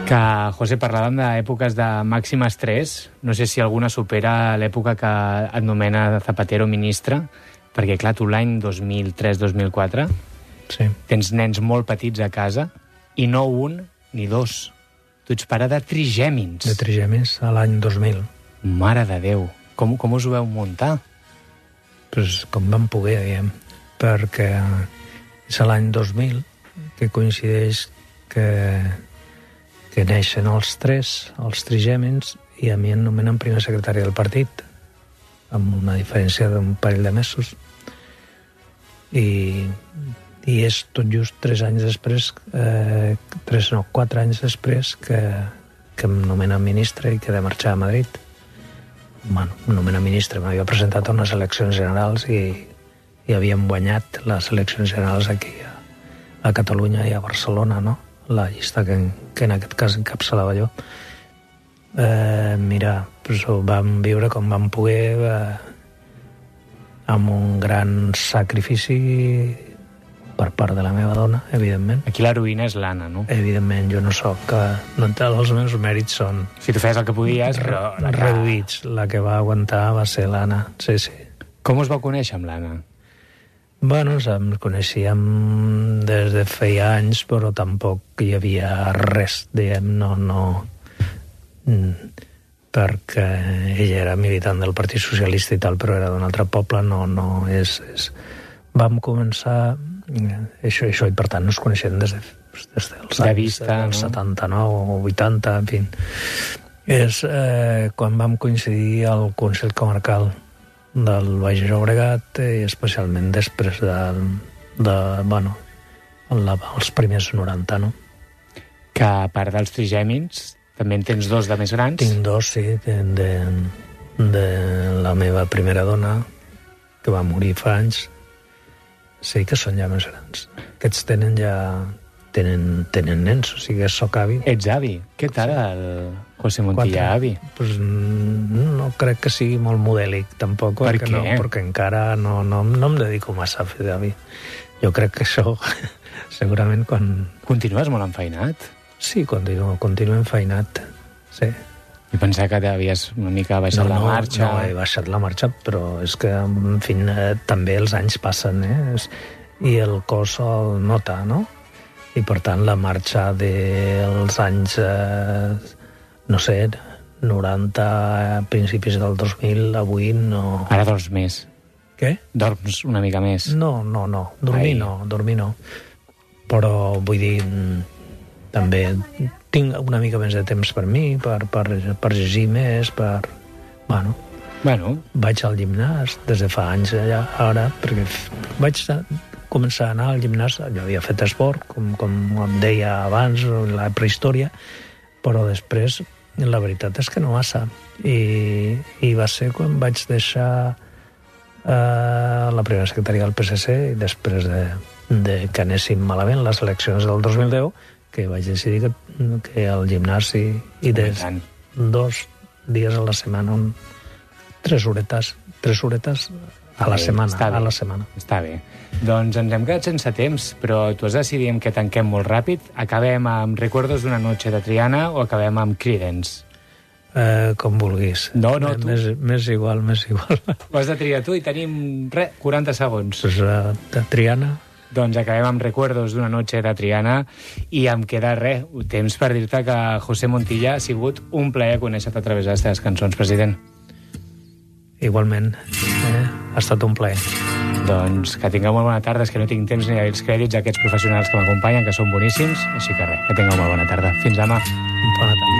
Que, José, parlàvem d'èpoques de màxim estrès. No sé si alguna supera l'època que et nomena Zapatero ministre, perquè, clar, tu l'any 2003-2004 tens nens molt petits a casa, i no un ni dos. Tu ets pare de trigèmins. De trigèmins a l'any 2000. Mare de Déu. Com us ho veu muntar? Pues com vam poder, diguem, perquè és a l'any 2000 que coincideix que neixen els trigèmins, i a mi em nomenen primer secretari del partit, amb una diferència d'un parell de mesos. I és tot just 4 anys després que em nomenen ministre i que he de marxar a Madrid. Bueno, em nomenen ministre, m'havia presentat a unes eleccions generals i havíem guanyat les eleccions generals aquí a Catalunya i a Barcelona, no? La llista que en aquest cas encapçalava jo. Mira, ho vam viure com vam poder, amb un gran sacrifici per part de la meva dona, evidentment. Aquí l'heroïna és l'Anna, no? Evidentment, jo no soc... els meus mèrits són... Si tu feies el que podies, però... reduïts. La que va aguantar va ser l'Anna, sí. Com us vau conèixer amb l'Anna? Bueno, ens coneixíem des de feia anys, però tampoc hi havia res, diguem, no... perquè ella era militant del Partit Socialista i tal, però era d'un altre poble, no és... Vam començar... Això, i per tant ens coneixem des dels anys 79 o 80, en fi. És quan vam coincidir al Consell Comarcal del Baix Llobregat, i especialment després els primers 90, no? Que a part dels trigèmins, també en tens 2 de més grans? Tinc 2, sí, de la meva primera dona, que va morir fa anys. Sí que són ja més grans. Aquests tenen nens, o sigui, soc avi. Ets avi? Què tal el José Montilla, avi? Pues no crec que sigui molt modèlic, tampoc. Per què? No, perquè encara no em dedico massa a fer d'avi. Jo crec que això, segurament, quan... Continues molt enfeinat? Sí, continuo enfeinat, sí. I pensava que t'havies una mica baixat la marxa. No, he baixat la marxa, però és que, en fi, també els anys passen, i el cos el nota, no? I, per tant, la marxa dels anys, no sé, 90, principis del 2000, avui no... Ara dorms més. Què? Dorms una mica més. No. Dormir no. Però, vull dir, també tinc una mica més de temps per mi, per llegir més, Bueno. Vaig al gimnàs des de fa anys allà, ara, perquè vaig començar a anar al gimnàs. Jo havia fet esport, com em deia abans, la prehistòria, però després la veritat és que no massa. I va ser quan vaig deixar la primera secretaria del PSC, i després de que anessin malament les eleccions del 2010, que vaig decidir que al gimnàs i 2 dies a la setmana, 3 horetes a la setmana. Està bé. Doncs ens hem quedat sense temps, però tu has decidit que tanquem molt ràpid. Acabem amb Recuerdos d'una noche de Triana o acabem amb Creedence? Com vulguis. No, tu. Més igual. Ho has de triar tu i tenim, 40 segons. Pues, de Triana... Doncs acabem amb Recuerdos d'una noche de Triana, i em queda temps per dir-te que José Montilla ha sigut un plaer conèixer-te a través de les teves cançons, president. Igualment, ha estat un plaer. Doncs que tingueu molt bona tarda, és que no tinc temps ni els crèdits a aquests professionals que m'acompanyen, que són boníssims, així que que tingueu molt bona tarda. Fins demà. Bona tarda.